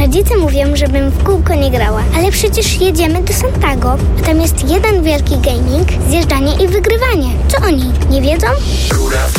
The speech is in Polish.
Rodzice mówią, żebym w kółko nie grała, ale przecież jedziemy do Santago, a tam jest jeden wielki gaming, zjeżdżanie i wygrywanie. Co oni, nie wiedzą?